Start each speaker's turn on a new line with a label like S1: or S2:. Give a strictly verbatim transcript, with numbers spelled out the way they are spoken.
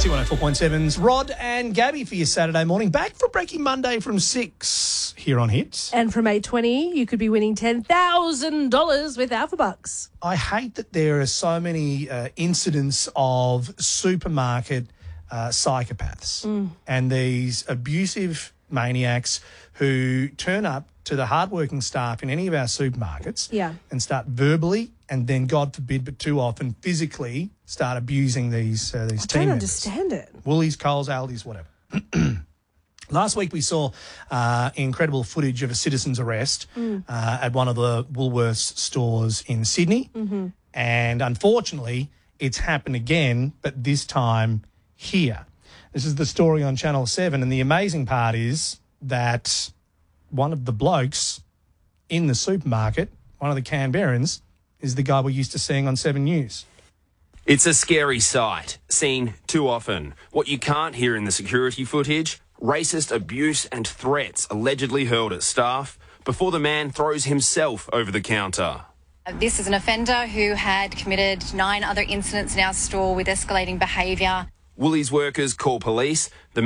S1: C one oh four point seven's Rod and Gabby for your Saturday morning. Back for Breaking Monday from six here on Hits.
S2: And from eight twenty, you could be winning ten thousand dollars with Alpha Bucks.
S1: I hate that there are so many uh, incidents of supermarket uh, psychopaths
S2: Mm.
S1: and these abusive maniacs who turn up to the hardworking staff in any of our supermarkets
S2: Yeah.
S1: and start verbally and then, God forbid, but too often physically start abusing these uh, these
S2: I
S1: team
S2: don't
S1: members.
S2: understand it.
S1: Woolies, Coles, Aldi's, whatever. Last week we saw uh, incredible footage of a citizen's arrest
S2: Mm.
S1: uh, at one of the Woolworths stores in Sydney.
S2: Mm-hmm.
S1: And unfortunately, it's happened again, but this time here. This is the story on Channel seven, and the amazing part is that one of the blokes in the supermarket, one of the Canberrans, is the guy we're used to seeing on Seven News.
S3: It's a scary sight, seen too often. What you can't hear in the security footage, racist abuse and threats allegedly hurled at staff before the man throws himself over the counter.
S4: This is an offender who had committed nine other incidents in our store with escalating behaviour.
S3: Woolies workers call police. The